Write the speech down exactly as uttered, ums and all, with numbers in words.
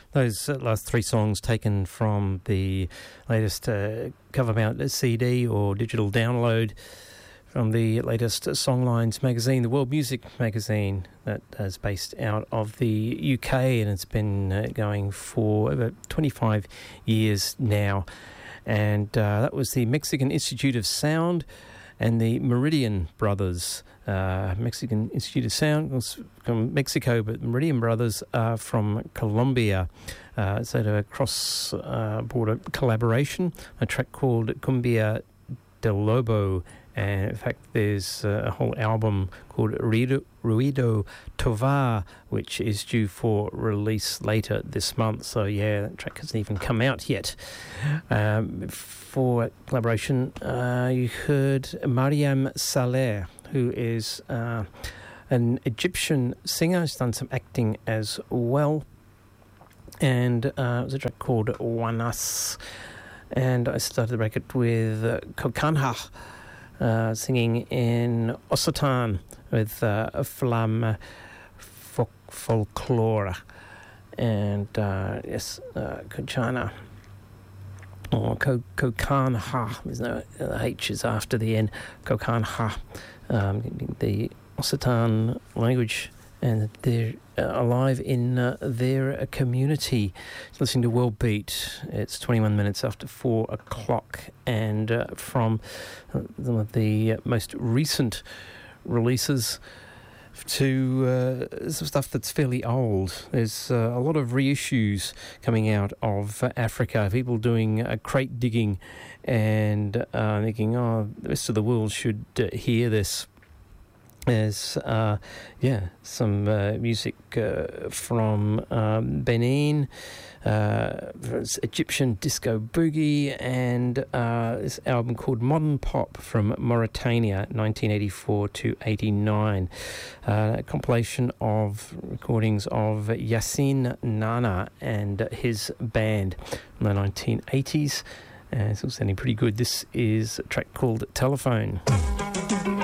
Those uh, last three songs taken from the latest uh, Covermount C D or digital download from the latest Songlines magazine, the World Music magazine that is based out of the U K, and it's been uh, going for over twenty-five years now. And uh, that was the Mexican Institute of Sound and the Meridian Brothers. Uh, Mexican Institute of Sound was from Mexico, but Meridian Brothers are from Colombia. Uh, so a cross-border uh, collaboration, a track called Cumbia del Lobo. And in fact, there's a whole album called Ruido, Ruido Tovar, which is due for release later this month. So yeah, that track hasn't even come out yet. Um, for collaboration, uh, you heard Mariam Saleh, who is uh, an Egyptian singer. She's done some acting as well. And uh, it was a track called Wanas. And I started the record with uh, Kokanha, uh, singing in Occitan with uh, Flamme Folk- Folklore. And uh, yes, uh, Kochana. Or Ko- Kokanha. There's no uh, H's after the N. Kokanha. Um, the Occitan language, and they're uh, alive in uh, their uh, community. Listening to World Beat. It's twenty-one minutes after four o'clock, and uh, from uh, some of the uh, most recent releases to uh, some stuff that's fairly old. There's uh, a lot of reissues coming out of uh, Africa, people doing uh, crate digging and uh, thinking, oh, the rest of the world should uh, hear this. There's, uh, yeah, some uh, music uh, from um, Benin, uh, Egyptian disco boogie, and uh, this album called Modern Pop from Mauritania, nineteen eighty-four to eighty-nine. Uh, a compilation of recordings of Yassine Nana and his band in the nineteen eighties. Uh, it's all sounding pretty good. This is a track called Telephone.